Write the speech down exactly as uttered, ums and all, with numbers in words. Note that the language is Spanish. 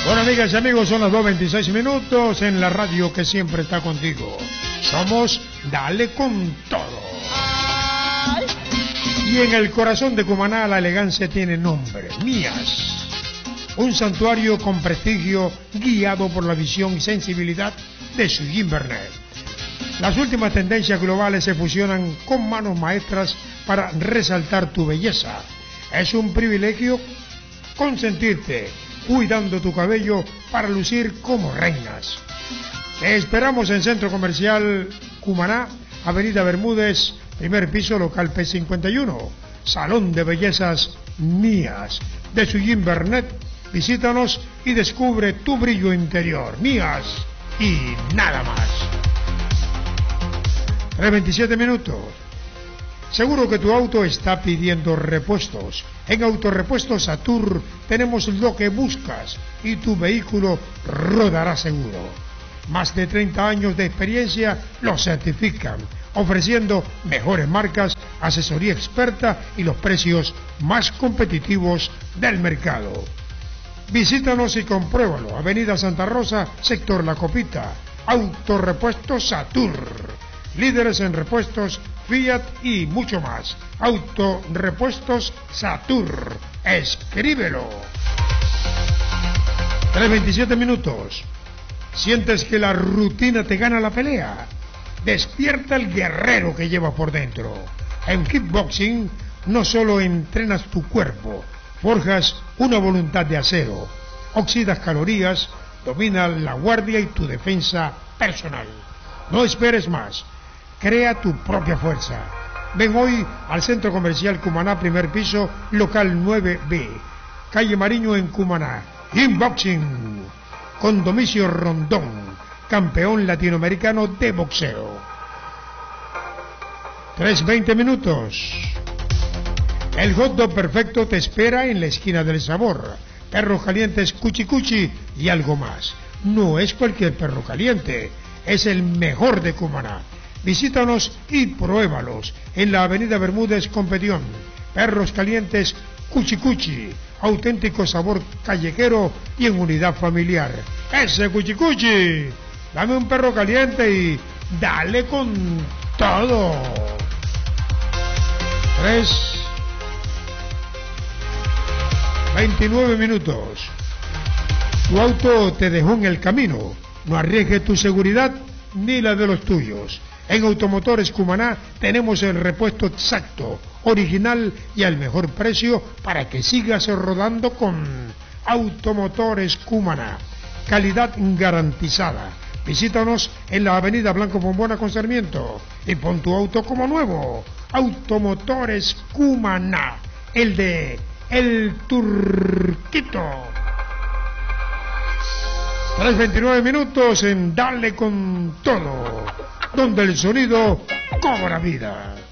Bueno, amigas y amigos, son las dos veintiséis minutos en la radio que siempre está contigo. Somos Dale con Todo. Y en el corazón de Cumaná la elegancia tiene nombre, Mías. Un santuario con prestigio guiado por la visión y sensibilidad de Sujin Bernet. Las últimas tendencias globales se fusionan con manos maestras para resaltar tu belleza. Es un privilegio consentirte, cuidando tu cabello para lucir como reinas. Te esperamos en Centro Comercial Cumaná, Avenida Bermúdez, primer piso, local P cincuenta y uno. Salón de Bellezas Mías, de Sujin Bernet. Visítanos y descubre tu brillo interior. Mías y nada más. tres veintisiete minutos. Seguro que tu auto está pidiendo repuestos. En Autorepuestos Satur tenemos lo que buscas y tu vehículo rodará seguro. Más de treinta años de experiencia lo certifican, ofreciendo mejores marcas, asesoría experta y los precios más competitivos del mercado. Visítanos y compruébalo. Avenida Santa Rosa, sector La Copita. Autorepuestos Satur. Líderes en repuestos Fiat y mucho más. Autorepuestos Satur. Escríbelo. tres veintisiete minutos. ¿Sientes que la rutina te gana la pelea? Despierta el guerrero que llevas por dentro. En kickboxing no solo entrenas tu cuerpo, forjas una voluntad de acero, oxidas calorías, dominas la guardia y tu defensa personal. No esperes más. Crea tu propia fuerza. Ven hoy al Centro Comercial Cumaná, primer piso, local nueve B, calle Mariño en Cumaná. Inboxing, con Domicio Rondón, campeón latinoamericano de boxeo. tres veinte minutos. El hot dog perfecto te espera en la esquina del sabor. Perros calientes Cuchi Cuchi y algo más. No es cualquier perro caliente, es el mejor de Cumaná. Visítanos y pruébalos en la avenida Bermúdez Competión. Perros calientes Cuchi Cuchi, auténtico sabor callejero y en unidad familiar. ¡Ese Cuchi Cuchi! Dame un perro caliente y dale con todo. Tres veintinueve minutos. Tu auto te dejó en el camino. No arriesgues tu seguridad ni la de los tuyos. En Automotores Cumaná tenemos el repuesto exacto, original y al mejor precio para que sigas rodando con Automotores Cumaná. Calidad garantizada. Visítanos en la avenida Blanco Bombona con Sarmiento y pon tu auto como nuevo. Automotores Cumaná, el de El Turquito. tres veintinueve minutos en Dale con Todo, donde el sonido cobra vida.